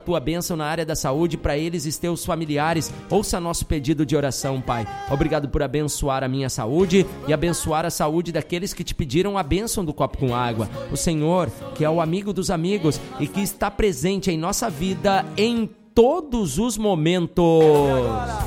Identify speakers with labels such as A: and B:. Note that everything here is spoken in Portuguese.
A: tua bênção na área da saúde para eles e teus familiares. Ouça nosso pedido de oração, Pai. Obrigado por abençoar a minha saúde e abençoar a saúde daqueles que te pediram a bênção do copo com água. O Senhor, que é o amigo dos amigos e que está presente em nossa vida em todos os momentos.